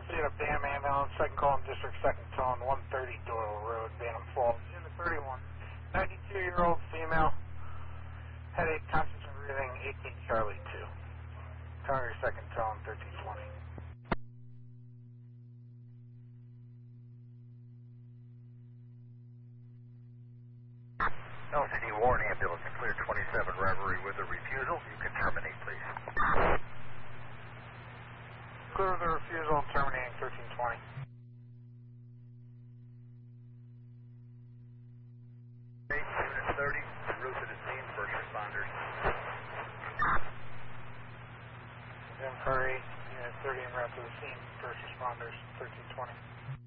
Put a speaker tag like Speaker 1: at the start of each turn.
Speaker 1: City of Bam ambulance, second call in District 2nd Tone, 130 Doyle Road, Bantam Falls. In the 31, 92-year-old female, headache, conscious and breathing, 18 Charlie 2. County 2nd Tone, 1320.
Speaker 2: LCD warning, ambulance and clear 27 Reverie with a refusal. You can terminate, please.
Speaker 1: Clear with the refusal, terminating 1320.
Speaker 2: Unit 30, en route to the scene, first responders.
Speaker 1: Then Curry, Unit 30 en route to the scene, first responders, 1320.